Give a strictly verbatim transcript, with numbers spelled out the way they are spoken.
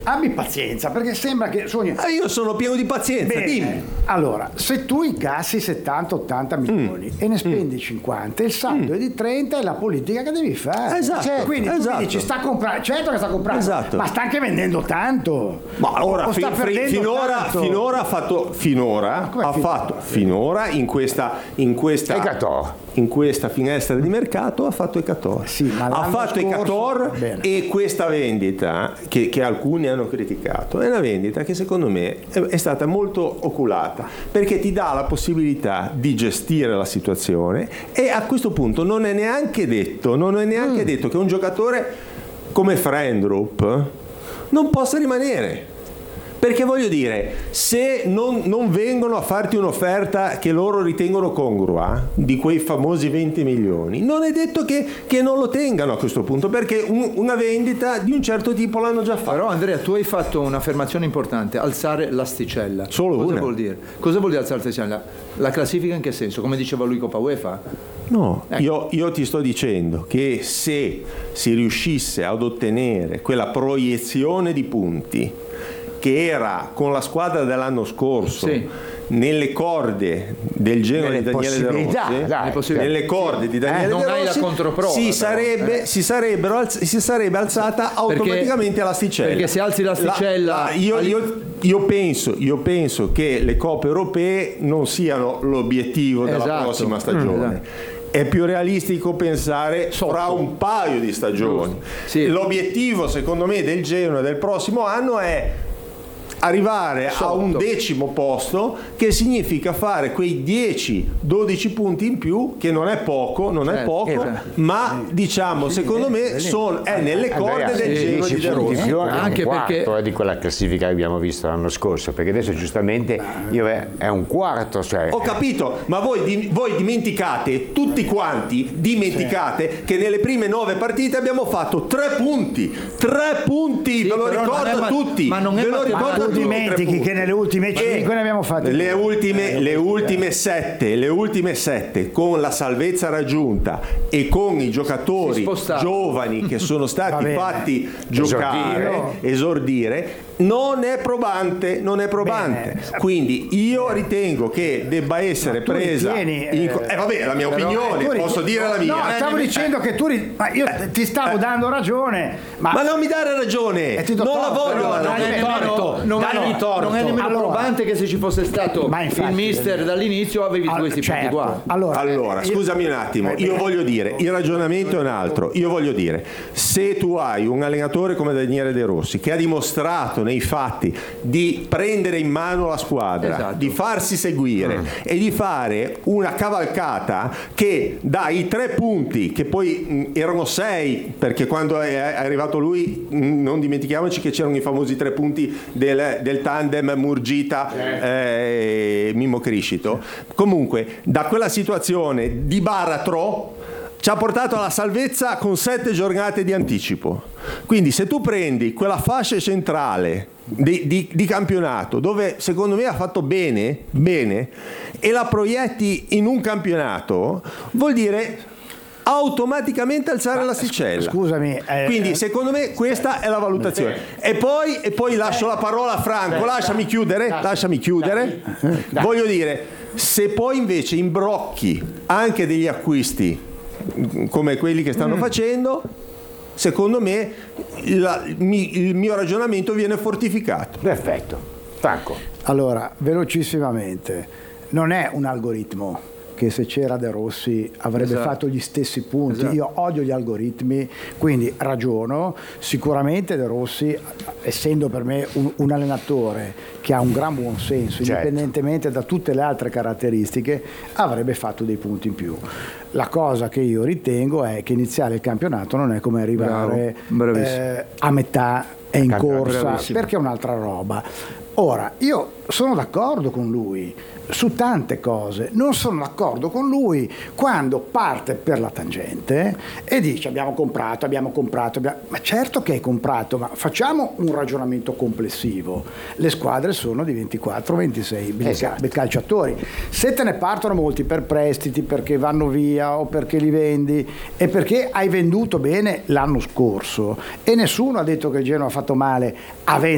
Abbi pazienza, perché sembra che sogni. Ah, io sono pieno di pazienza. Bene. Dimmi. Allora, se tu incassi settanta ottanta milioni mm. e ne spendi mm. cinquanta, il saldo mm. è di trenta, è la politica che devi fare. Esatto. Cioè, quindi esatto. tu mi dici sta comprando, certo che sta comprando, esatto. ma sta anche vendendo tanto. Ma ora o sta fi, perdendo finora, tanto. finora ha fatto finora ha fatto finora in questa in questa in questa finestra di mercato ha fatto Ecator. Sì, ma ha fatto scorso, Ecator bene. E questa vendita che, che alcuni hanno criticato è una vendita che secondo me è, è stata molto oculata, perché ti dà la possibilità di gestire la situazione e a questo punto non è neanche detto non è neanche mm. detto che un giocatore come Frendrup non possa rimanere. Perché voglio dire, se non, non vengono a farti un'offerta che loro ritengono congrua, di quei famosi venti milioni, non è detto che, che non lo tengano a questo punto, perché un, una vendita di un certo tipo l'hanno già fatta. Però Andrea, tu hai fatto un'affermazione importante, alzare l'asticella. Solo Cosa una. vuol dire? Cosa vuol dire alzare l'asticella? La classifica in che senso? Come diceva lui Coppa UEFA? No, ecco. io, io ti sto dicendo che se si riuscisse ad ottenere quella proiezione di punti che era con la squadra dell'anno scorso sì. nelle corde del Genoa di Daniele De Rossi, dai, nelle corde di Daniele eh, De non Rossi, hai la controprova, si, sarebbe, eh. si, sarebbero alz- si sarebbe alzata automaticamente perché, l'asticella. Perché se alzi l'asticella, la, la, io, io, io, penso, io penso che le coppe europee non siano l'obiettivo della esatto. prossima stagione. Mm, esatto. È più realistico pensare Sotto. fra un paio di stagioni. Sì. L'obiettivo, secondo me, del Genoa del prossimo anno è arrivare Sotto. a un decimo posto, che significa fare quei dieci dodici punti in più, che non è poco, non certo. è poco, eh, ma diciamo secondo me sono, è nelle corde del Genoa di De Rossi. Più, anche un perché quarto di quella classifica che abbiamo visto l'anno scorso, perché adesso giustamente io è un quarto, cioè. Ho capito, ma voi, di, voi dimenticate, tutti quanti dimenticate sì. che nelle prime nove partite abbiamo fatto tre punti, tre punti, sì, ve lo ricordo è, tutti, ma non è ve lo ricordo. Dimentichi che nelle ultime cinque ne abbiamo fatte le ultime, le ultime sette le ultime sette con la salvezza raggiunta e con i giocatori giovani che sono stati fatti giocare, esordire. esordire non è probante, non è probante. Bene. Quindi io ritengo che debba essere presa ritieni, in... eh, vabbè, la mia però, opinione, eh, posso dire la mia. No, stavo eh, dicendo eh, che tu ri... ma io eh, ti stavo eh, dando ragione, ma... ma non mi dare ragione, non torto, la voglio la non è torto, non è torto. Non è nemmeno allora, probante che se ci fosse stato infatti, il mister dall'inizio avevi allora, questi certo. punti qua. Allora, allora io... scusami un attimo, io voglio dire, il ragionamento è un altro. Io voglio dire, se tu hai un allenatore come Daniele De Rossi che ha dimostrato nei fatti di prendere in mano la squadra, esatto. di farsi seguire mm. e di fare una cavalcata che dai tre punti, che poi mh, erano sei, perché quando è arrivato lui mh, non dimentichiamoci che c'erano i famosi tre punti del, del tandem Murgita eh, Mimmo Criscito. Comunque da quella situazione di baratro ci ha portato alla salvezza con sette giornate di anticipo. Quindi se tu prendi quella fascia centrale di, di, di campionato dove secondo me ha fatto bene, bene e la proietti in un campionato, vuol dire automaticamente alzare l'asticella. Scusami, eh, quindi secondo me questa è la valutazione. E poi, e poi lascio la parola a Franco, lasciami chiudere, lasciami chiudere. Voglio dire, se poi invece imbrocchi anche degli acquisti come quelli che stanno mm. facendo, secondo me la, mi, il mio ragionamento viene fortificato. Perfetto. Franco. Allora, velocissimamente, non è un algoritmo che se c'era De Rossi avrebbe esatto. fatto gli stessi punti. Esatto. Io odio gli algoritmi, quindi ragiono. Sicuramente De Rossi, essendo per me un, un allenatore che ha un gran buon senso, certo. indipendentemente da tutte le altre caratteristiche, avrebbe fatto dei punti in più. La cosa che io ritengo è che iniziare il campionato non è come arrivare eh, a metà e in corsa, bravissimo. Perché è un'altra roba. Ora, io sono d'accordo con lui su tante cose, non sono d'accordo con lui quando parte per la tangente e dice abbiamo comprato, abbiamo comprato, abbiamo... ma certo che hai comprato, ma facciamo un ragionamento complessivo. Le squadre sono di ventiquattro ventisei esatto. calciatori, se te ne partono molti per prestiti, perché vanno via o perché li vendi e perché hai venduto bene l'anno scorso, e nessuno ha detto che il Genoa ha fatto male a vendere